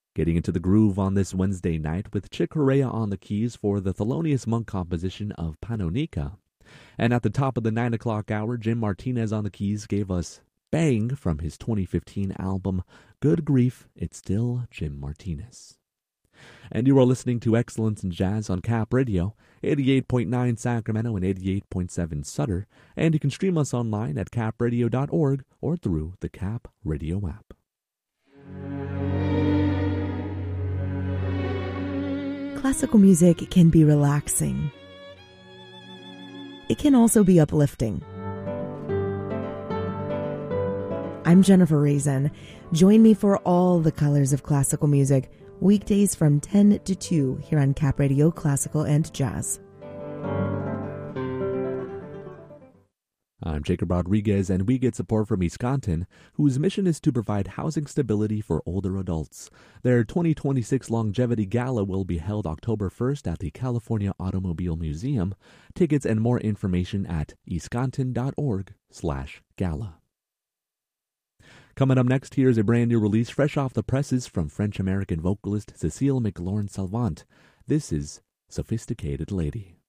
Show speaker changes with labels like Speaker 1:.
Speaker 1: Getting into the groove on this Wednesday night with Chick Corea on the keys for the Thelonious Monk composition of Panonica. And at the top of the 9 o'clock hour, Jim Martinez on the keys gave us Bang from his 2015 album Good Grief, It's Still Jim Martinez. And you are listening to Excellence in Jazz on Cap Radio, 88.9 Sacramento and 88.7 Sutter, and you can stream us online at capradio.org or through the Cap Radio app.
Speaker 2: Classical music can be relaxing. It can also be uplifting. I'm Jennifer Raisin. Join me for all the colors of classical music, weekdays from 10 to 2 here on Cap Radio Classical and Jazz.
Speaker 1: I'm Jacob Rodriguez, and we get support from Escanton, whose mission is to provide housing stability for older adults. Their 2026 Longevity Gala will be held October 1st at the California Automobile Museum. Tickets and more information at escanton.org/gala. Coming up next, here's a brand new release fresh off the presses from French-American vocalist Cécile McLaurin-Salvant. This is Sophisticated Lady.